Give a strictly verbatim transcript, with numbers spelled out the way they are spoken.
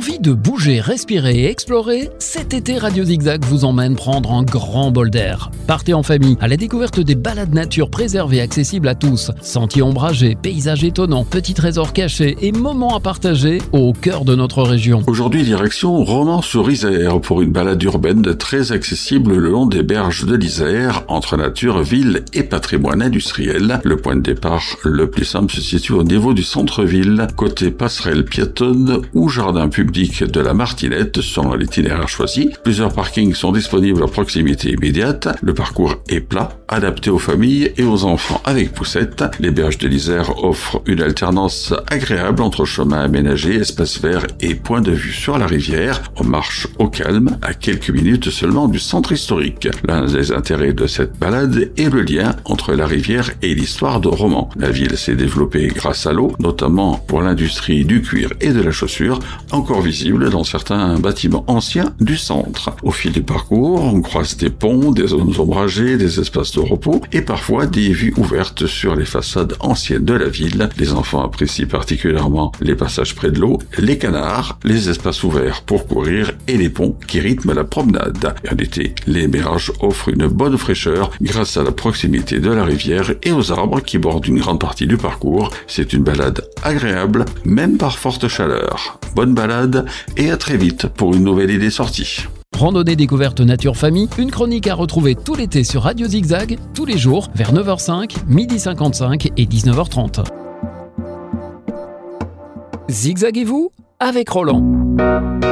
Envie de bouger, respirer et explorer? Cet été, Radio Zigzag vous emmène prendre un grand bol d'air. Partez en famille à la découverte des balades nature préservées accessibles à tous. Sentiers ombragés, paysages étonnants, petits trésors cachés et moments à partager au cœur de notre région. Aujourd'hui, direction Romans-sur-Isère pour une balade urbaine très accessible le long des berges de l'Isère, entre nature, ville et patrimoine industriel. Le point de départ le plus simple se situe au niveau du centre-ville, côté passerelle piétonne ou jardin public de la Martinette selon l'itinéraire choisi. Plusieurs parkings sont disponibles à proximité immédiate. Le parcours est plat, adapté aux familles et aux enfants avec poussette. Les berges de l'Isère offrent une alternance agréable entre chemins aménagés, espaces verts et points de vue sur la rivière. On marche au calme, à quelques minutes seulement du centre historique. L'un des intérêts de cette balade est le lien entre la rivière et l'histoire de Romans. La ville s'est développée grâce à l'eau, notamment pour l'industrie du cuir et de la chaussure, encore visible dans certains bâtiments anciens du centre. Au fil du parcours, on croise des ponts, des zones ombragées, des espaces de repos et parfois des vues ouvertes sur les façades anciennes de la ville. Les enfants apprécient particulièrement les passages près de l'eau, les canards, les espaces ouverts pour courir et les ponts qui rythment la promenade. Et en été, les berges offrent une bonne fraîcheur grâce à la proximité de la rivière et aux arbres qui bordent une grande partie du parcours. C'est une balade agréable, même par forte chaleur. Bonne balade et à très vite pour une nouvelle idée sortie. Randonnée découverte nature famille, une chronique à retrouver tout l'été sur Radio Zigzag, tous les jours vers neuf heures cinq, midi cinquante-cinq et dix-neuf heures trente. Zigzaguez-vous avec Roland.